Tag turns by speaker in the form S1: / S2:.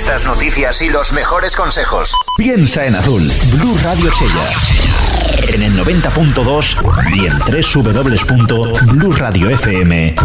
S1: entrevistas, noticias y los mejores consejos.
S2: Piensa en azul. Blue Radio Chella. En el 90.2 y en www.blueradiofm.